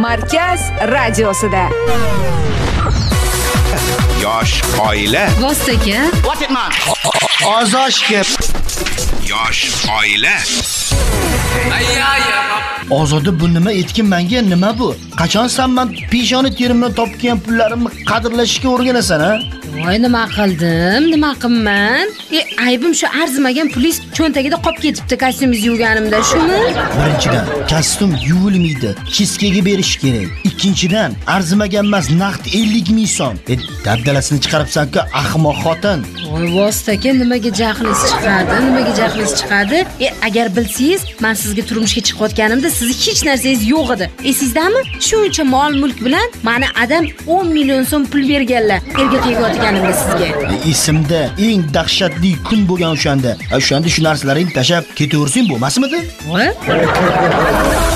Markaz radiosida. Yosh oila. Vostaga. Ozoshga. Yosh oila. Ozoda bu nima etkin menga nima bu? Qachon sen men peshona terimdan topgan pullarimni qadrlashga o'rganasan, ha? Voy, nima qildim? Nima qilman? Aybim shu arzimagan pulingiz cho'ntagida qolib ketibdi kostyumingizni yuvganimda, shumi? Birinchidan, kostyum yuvilmaydi, kiskaga berish kerak. Ikkinchidan, arzimagan emas, naqd 50 ming so'm. Dabdalasini chiqaribsan-ku, ahmoq xotin. Voy, Vostaga, nimaga jahlingiz chiqadi? Agar bilsangiz, men sizga turmushga chiqayotganimda sizni hech narsangiz yo'q edi. Esingizdami? Shuncha mol-mulk bilan meni adam 10 million so'm pul berganlar. Erga tegayotganimda sizga. Esimda eng dahshatli kun bo'lgan o'shanda. O'shanda shu narsalaringni tashab ketaversang bo'lmasmidi? Voy.